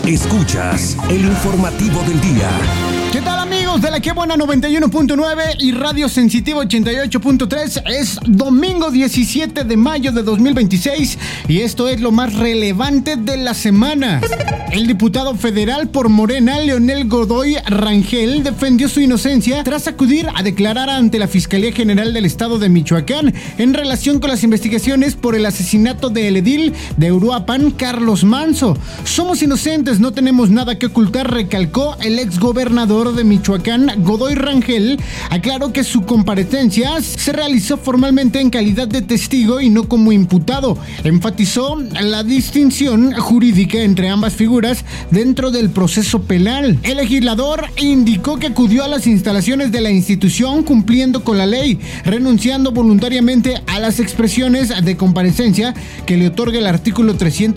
Escuchas el informativo del día. ¿Qué tal, amigos de la Que Buena 91.9 y Radio Sensitivo 88.3? Es domingo 17 de mayo de 2026 y esto es lo más relevante de la semana. El diputado federal por Morena, Leonel Godoy Rangel, defendió su inocencia tras acudir a declarar ante la Fiscalía General del Estado de Michoacán en relación con las investigaciones por el asesinato del edil de Uruapan, Carlos Manzo. Somos inocentes, no tenemos nada que ocultar, recalcó el exgobernador de Michoacán, Godoy Rangel. Aclaró que su comparecencia se realizó formalmente en calidad de testigo y no como imputado. Enfatizó la distinción jurídica entre ambas figuras dentro del proceso penal. El legislador indicó que acudió a las instalaciones de la institución cumpliendo con la ley, renunciando voluntariamente a las expresiones de comparecencia que le otorga el artículo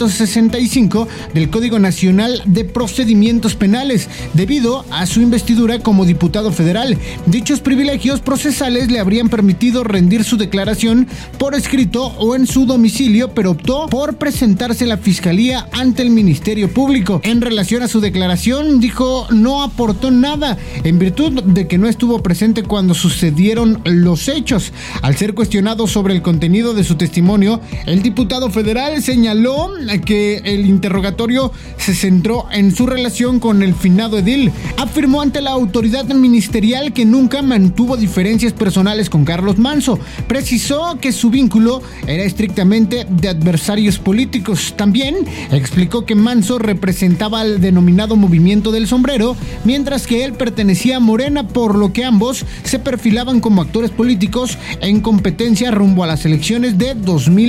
365 del Código Nacional de Procedimientos Penales, debido a su investidura como diputado federal. Dichos privilegios procesales le habrían permitido rendir su declaración por escrito o en su domicilio, pero optó por presentarse a la Fiscalía ante el Ministerio Público. En relación a su declaración, dijo no aportó nada en virtud de que no estuvo presente cuando sucedieron los hechos. Al ser cuestionado sobre el contenido de su testimonio, el diputado federal señaló que el interrogatorio se centró en su relación con el finado edil. Afirmó ante la autoridad ministerial que nunca mantuvo diferencias personales con Carlos Manzo. Precisó que su vínculo era estrictamente de adversarios políticos. También explicó que Manzo representaba al denominado Movimiento del Sombrero, mientras que él pertenecía a Morena, por lo que ambos se perfilaban como actores políticos en competencia rumbo a las elecciones de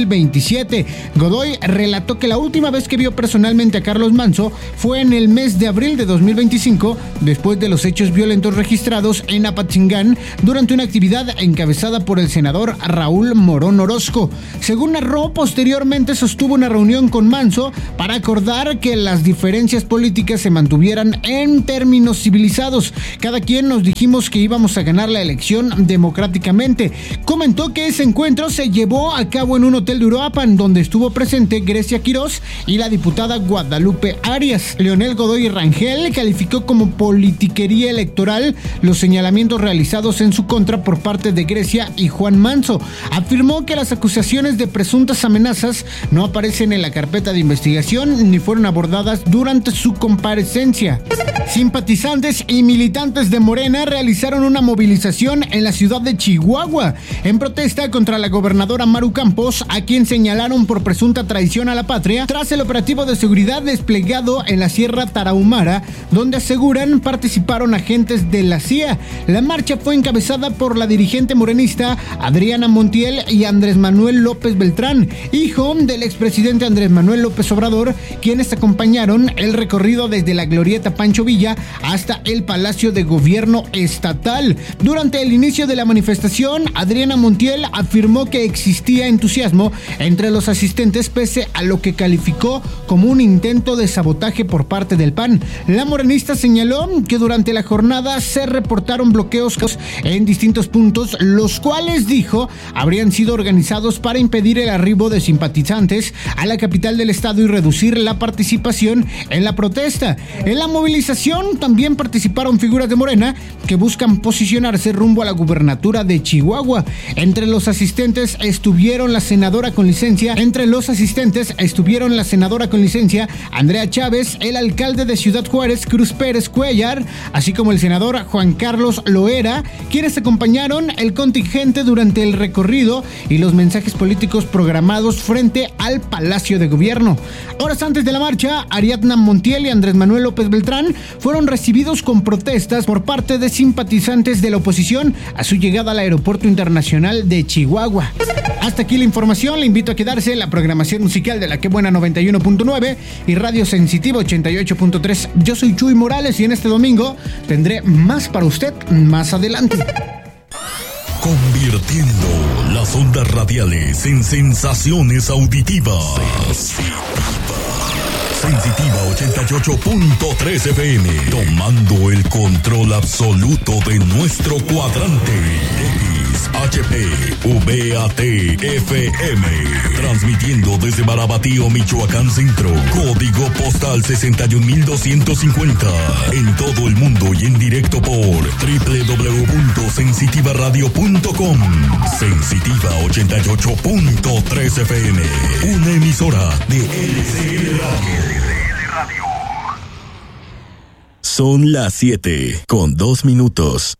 2027. Godoy relató que la última vez que vio personalmente a Carlos Manzo fue en el mes de abril de 2025, después de los hechos violentos registrados en Apatzingán durante una actividad encabezada por el senador Raúl Morón Orozco. Según narró, posteriormente sostuvo una reunión con Manzo para acordar que las diferencias políticas se mantuvieran en términos civilizados. Cada quien nos dijimos que íbamos a ganar la elección democráticamente. Comentó que ese encuentro se llevó a cabo en un hotel de Uruapan, donde estuvo presente Grecia Quirós y la diputada Guadalupe Arias. Leonel Godoy Rangel calificó como politiquería electoral los señalamientos realizados en su contra por parte de Grecia y Juan Manzo. Afirmó que las acusaciones de presuntas amenazas no aparecen en la carpeta de investigación ni fueron abordadas durante su comparecencia. Simpatizantes y militantes de Morena realizaron una movilización en la ciudad de Chihuahua en protesta contra la gobernadora Maru Campos, a quien señalaron por presunta traición a la patria tras el operativo de seguridad desplegado en la Sierra Tarahumara, donde aseguran participaron agentes de la CIA. La marcha fue encabezada por la dirigente morenista Adriana Montiel y Andrés Manuel López Beltrán, hijo del expresidente Andrés Manuel López Obrador, quienes acompañaron el recorrido desde la Glorieta Pancho Villa hasta el Palacio de Gobierno Estatal. Durante el inicio de la manifestación, Adriana Montiel afirmó que existía entusiasmo entre los asistentes pese a lo que calificó como un intento de sabotaje por parte del PAN. La morenista señaló que durante la jornada se reportaron bloqueos en distintos puntos, los cuales, dijo, habrían sido organizados para impedir el arribo de simpatizantes a la capital del estado y reducir la participación en la protesta. En la movilización también participaron figuras de Morena que buscan posicionarse rumbo a la gubernatura de Chihuahua. Entre los asistentes estuvieron la senadora con licencia Andrea Chávez, el alcalde de Ciudad Juárez, Cruz Pérez Cuellar, así como el senador Juan Carlos Loera, quienes acompañaron el contingente durante el recorrido y los mensajes políticos programados frente al Palacio de Gobierno. Horas antes de la marcha, Ariadna Montiel y Andrés Manuel López Beltrán fueron recibidos con protestas por parte de simpatizantes de la oposición a su llegada al Aeropuerto Internacional de Chihuahua. Hasta aquí la información, le invito a quedarse en la programación musical de la Que Buena 91.9 y Radio Sensitivo 88.3. Yo soy Chuy Morales y en este domingo tendré más para usted más adelante. Convirtiendo las ondas radiales en sensaciones auditivas. Sensitiva 88.3 FM, tomando el control absoluto de nuestro cuadrante. HP, VAT, FM. Transmitiendo desde Marabatío, Michoacán Centro. Código postal 61250. En todo el mundo y en directo por www.sensitivaradio.com. Sensitiva 88.3 FM. Una emisora de LCL Radio. Son las 7:02.